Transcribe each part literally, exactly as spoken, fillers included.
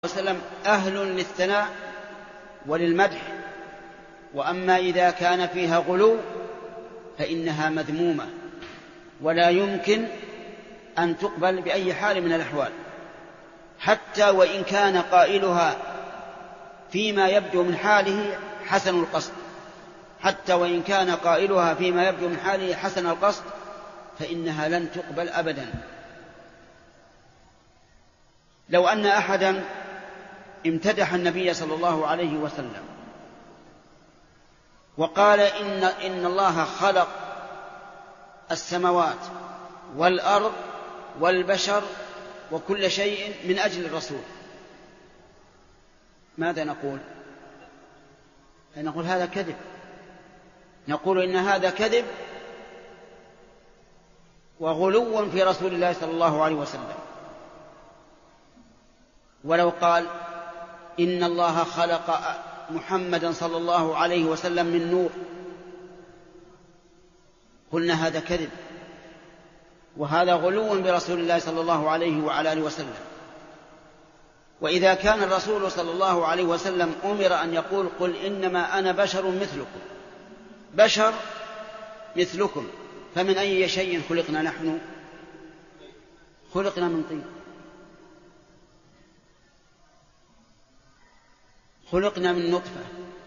وسلم أهل للثناء وللمدح، وأما إذا كان فيها غلو فإنها مذمومة ولا يمكن أن تقبل بأي حال من الأحوال، حتى وإن كان قائلها فيما يبدو من حاله حسن القصد حتى وإن كان قائلها فيما يبدو من حاله حسن القصد فإنها لن تقبل أبدا. لو أن أحدا امتدح النبي صلى الله عليه وسلم وقال إن, إن الله خلق السماوات والأرض والبشر وكل شيء من أجل الرسول، ماذا نقول؟ نقول هذا كذب، نقول إن هذا كذب وغلو في رسول الله صلى الله عليه وسلم. ولو قال إن الله خلق محمدا صلى الله عليه وسلم من نور قلنا هذا كذب وهذا غلو برسول الله صلى الله عليه وعلى آله وسلم. وإذا كان الرسول صلى الله عليه وسلم أمر أن يقول قل إنما أنا بشر مثلكم، بشر مثلكم، فمن أي شيء خلقنا نحن؟ خلقنا من طين، خلقنا من نطفة.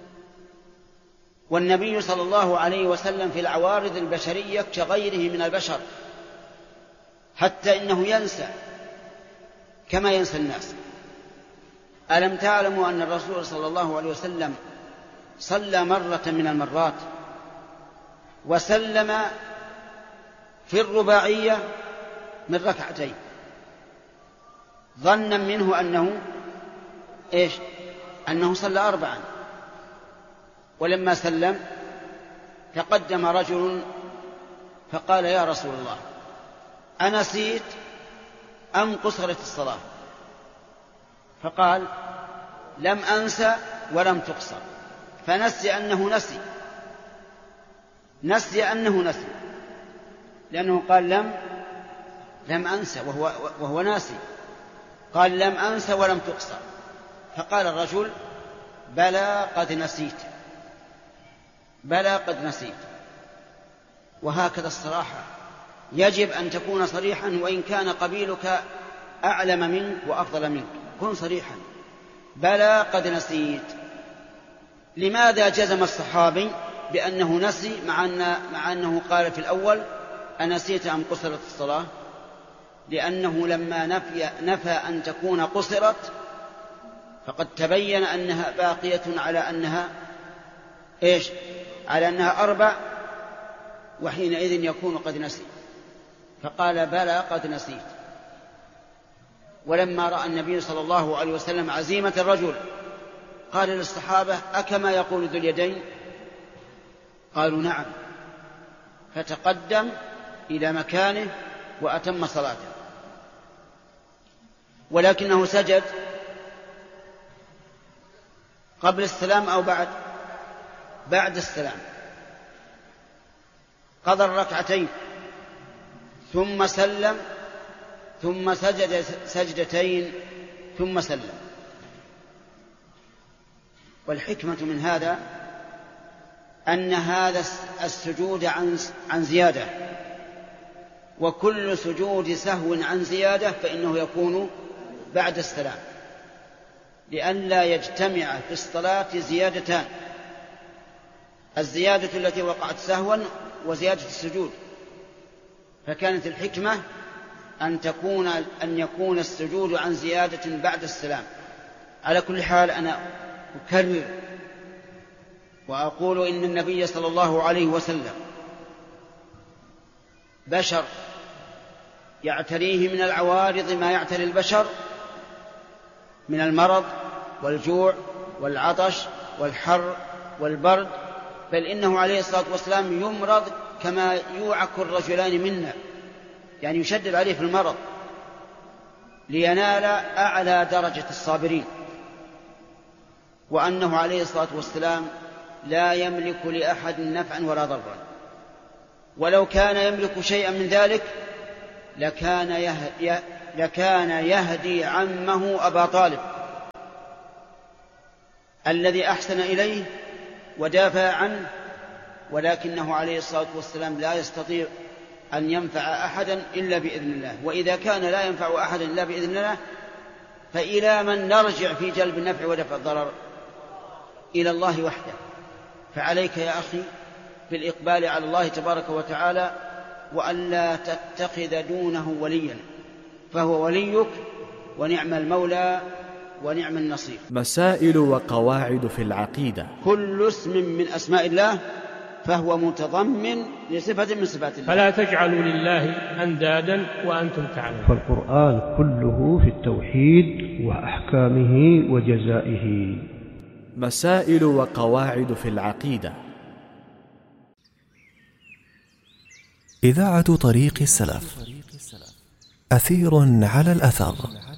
والنبي صلى الله عليه وسلم في العوارض البشرية كغيره من البشر، حتى إنه ينسى كما ينسى الناس. ألم تعلموا أن الرسول صلى الله عليه وسلم صلى مرة من المرات وسلم في الرباعية من ركعتين ظنا منه أنه إيش؟ أنه صلى أربعا، ولما سلم تقدم رجل فقال يا رسول الله أنسيت أم قصرت الصلاة؟ فقال لم أنسى ولم تقصر، فنسي أنه نسي نسي أنه نسي لأنه قال لم لم أنسى وهو, وهو ناسي، قال لم أنسى ولم تقصر. فقال الرجل بلى قد نسيت، بلى قد نسيت. وهكذا الصراحة يجب أن تكون صريحا، وإن كان قبيلك أعلم منك وأفضل منك كن صريحا، بلى قد نسيت. لماذا جزم الصحابي بأنه نسي مع, أن مع أنه قال في الأول أنسيت أم قصرت الصلاة؟ لأنه لما نفي, نفى أن تكون قصرت فقد تبين أنها باقية على أنها إيش؟ على أنها أربع، وحينئذ يكون قد نسي، فقال بلى قد نسيت. ولما رأى النبي صلى الله عليه وسلم عزيمة الرجل قال للصحابة أكما يقول ذو اليدين؟ قالوا نعم، فتقدم إلى مكانه وأتم صلاته. ولكنه سجد قبل السلام أو بعد؟ بعد السلام، قضى الركعتين ثم سلم ثم سجد سجدتين ثم سلم. والحكمة من هذا أن هذا السجود عن عن زيادة، وكل سجود سهو عن زيادة فإنه يكون بعد السلام، لئلا يجتمع في الصلاة زيادتان، الزيادة التي وقعت سهوا وزيادة السجود. فكانت الحكمة أن تكون أن يكون السجود عن زيادة بعد السلام. على كل حال أنا أكرر وأقول إن النبي صلى الله عليه وسلم بشر يعتريه من العوارض ما يعتري البشر من المرض والجوع والعطش والحر والبرد، بل إنه عليه الصلاة والسلام يمرض كما يوعك الرجلان منا، يعني يشدد عليه في المرض لينال أعلى درجة الصابرين. وأنه عليه الصلاة والسلام لا يملك لأحد نفعا ولا ضرا، ولو كان يملك شيئا من ذلك لكان يهدي, لكان يهدي عمه أبا طالب الذي أحسن إليه ودافع عنه، ولكنه عليه الصلاة والسلام لا يستطيع أن ينفع أحدا إلا بإذن الله. وإذا كان لا ينفع أحدا إلا بإذن الله فإلى من نرجع في جلب النفع ودفع الضرر؟ إلى الله وحده. فعليك يا أخي بالإقبال على الله تبارك وتعالى، وألا تتخذ دونه وليا، فهو وليك ونعم المولى ونعم النصير. مسائل وقواعد في العقيدة. كل اسم من أسماء الله فهو متضمن لصفة من صفات الله. فلا تجعلوا لله أندادا وأنتم تعلمون. فالقرآن كله في التوحيد وأحكامه وجزائه. مسائل وقواعد في العقيدة. إذاعة طريق السلف، أثير على الأثر.